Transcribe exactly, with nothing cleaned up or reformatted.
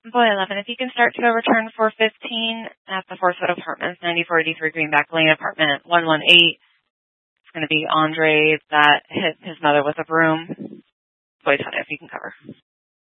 Boy eleven, if you can start to go return four fifteen at the Forest Wood Apartments, ninety-four eighty-three Greenback Lane, apartment one one eight. It's going to be Andre that hit his mother with a broom. Boy ten, if you can cover.